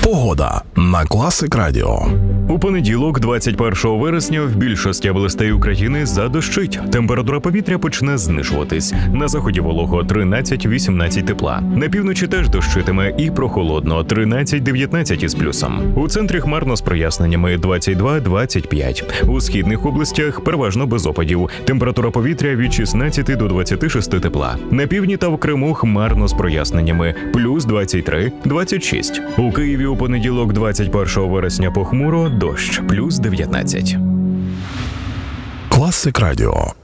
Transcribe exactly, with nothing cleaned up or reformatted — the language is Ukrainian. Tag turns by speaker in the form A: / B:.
A: Погода на Класик Радіо.
B: У понеділок, двадцять першого вересня, в більшості областей України задощить. Температура повітря почне знижуватись. На заході волого тринадцять-вісімнадцять тепла. На півночі теж дощитиме і прохолодно тринадцять-дев'ятнадцять із плюсом. У центрі хмарно з проясненнями двадцять два - двадцять п'ять. У східних областях переважно без опадів. Температура повітря від шістнадцяти до двадцяти шести тепла. На півдні та в Криму хмарно з проясненнями плюс двадцять три - двадцять шість. У Києві у понеділок, двадцять першого вересня, похмуро, дощ плюс дев'ятнадцять.
A: Класик Радіо.